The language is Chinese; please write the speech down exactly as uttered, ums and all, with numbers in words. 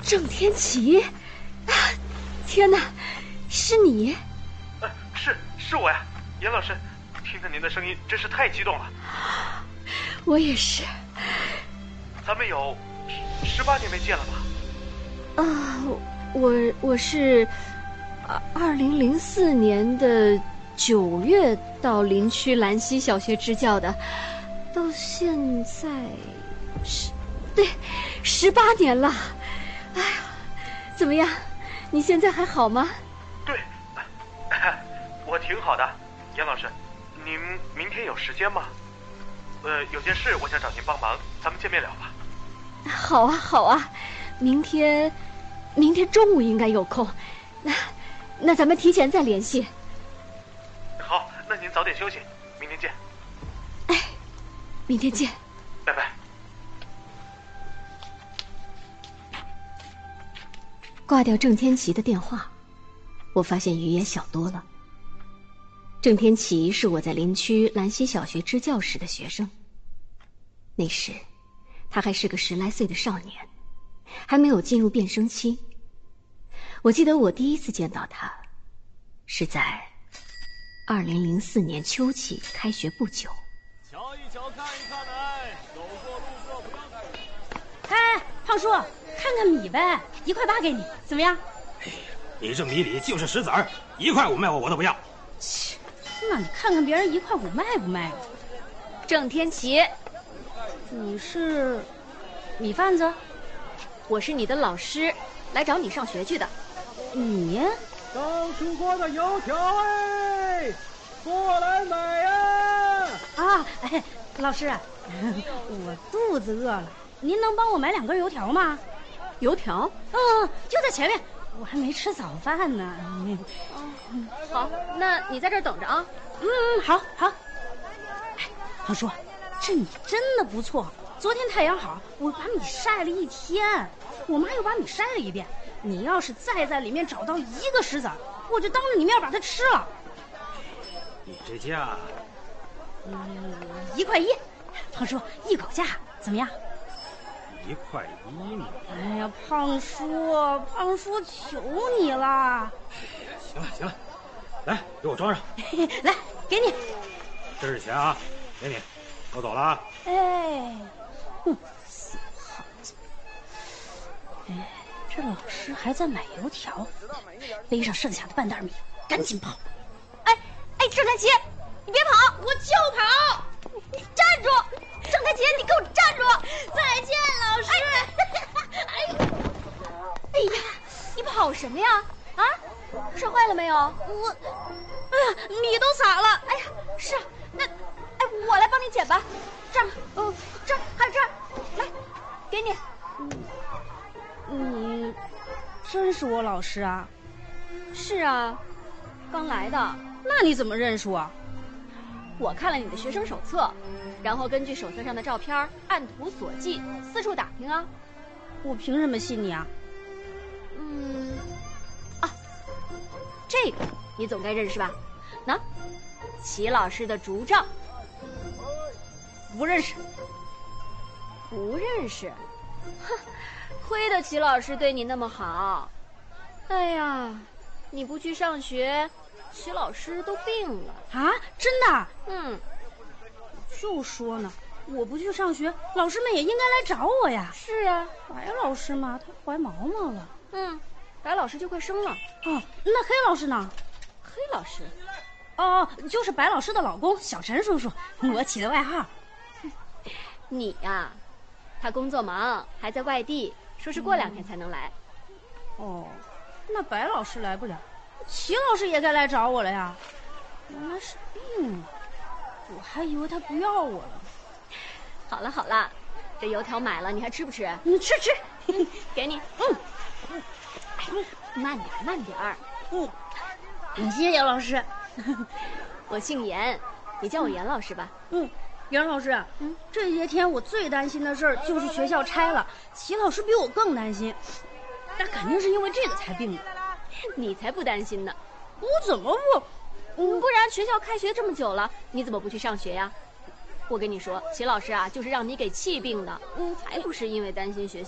郑天琪，啊，天哪，是你？ 呃，是是我呀，严老师，听着您的声音真是太激动了。 我也是。 咱们有十八年没见了吧？ 啊，我我是二零零四年的九月到林区兰溪小学支教的，到现在是，对，十八年了。哎呀，怎么样？你现在还好吗？ 对，我挺好的。严老师，您明天有时间吗？呃，有件事我想找您帮忙，咱们见面聊吧。 好啊，好啊，明天，明天中午应该有空。那，那咱们提前再联系。 好，那您早点休息，明天见。 哎，明天见。 拜拜。 挂掉郑天琪的电话，我发现雨也小多了。郑天琪是我在林区兰溪小学支教时的学生，那时他还是个十来岁的少年，还没有进入变声期。我记得我第一次见到他是在二零零四年秋季开学不久。 瞧一瞧，看一看，哎，走过路过不要看。 哎，胖叔，看看米呗，一块八给你，怎么样？ 哎呀，你这米里就是石子儿，一块五卖我我都不要。 切，那你看看别人一块五卖不卖啊？ 郑天琪， 你是米贩子？ 我是你的老师，来找你上学去的。 你？ 刚出锅的油条哎，过来买呀！ 啊，哎，老师，我肚子饿了，您能帮我买两根油条吗？ 油条？ 嗯，就在前面，我还没吃早饭呢。 嗯，好，那你在这儿等着啊。 嗯，好好。哎，胖叔，这米真的不错。昨天太阳好，我把米晒了一天，我妈又把米筛了一遍。你要是再在里面找到一个石子，我就当着你面把它吃了。 你这价， 嗯，一块一。胖叔，一口价怎么样？ 一块一米。 哎呀，胖叔，胖叔，求你了。 行了行了，来，给我装上。 来，给你。 这是钱啊，给你，我走了啊。 哎，哼，死耗子。哎，这老师还在买油条，背上剩下的半袋米，赶紧跑。 哎哎，郑天琪，你别跑，我就跑！你站住！郑天琪，你给我站住！ 再见，老师。 哎呦，哎呀，你跑什么呀？啊，摔坏了没有？ 我，哎呀，米都洒了。 哎呀，是啊，那，哎，我来帮你捡吧。这儿，嗯，这儿还有这儿，来，给你。 你真是我老师啊？ 是啊，刚来的。 那你怎么认识我？ 我看了你的学生手册，然后根据手册上的照片按图索骥，四处打听啊。 我凭什么信你啊？ 嗯，啊，这个你总该认识吧？喏，齐老师的竹杖。 不认识。 不认识？哼，亏得齐老师对你那么好。哎呀，你不去上学，齐老师都病了啊！真的？ 嗯， 就说呢，我不去上学，老师们也应该来找我呀。 是啊， 白老师嘛，她怀毛毛了。 嗯，白老师就快生了。 哦，那黑老师呢？ 黑老师？ 哦，就是白老师的老公小陈叔叔，我起的外号。 你呀、啊，他工作忙，还在外地，说是过两天才能来。 嗯、哦，那白老师来不了，齐老师也该来找我了呀。原来是病了，我还以为他不要我了。 好了好了，这油条买了，你还吃不吃？ 你吃吃， 给你。嗯，哎，慢点慢点儿。 嗯，谢谢老师。 我姓严，你叫我严老师吧。 嗯。袁老师，嗯，这些天我最担心的事儿就是学校拆了，齐老师比我更担心，那肯定是因为这个才病的。 你才不担心呢， 我怎么不？ 嗯，不然学校开学这么久了，你怎么不去上学呀？我跟你说，齐老师啊，就是让你给气病的，嗯，才不是因为担心学校。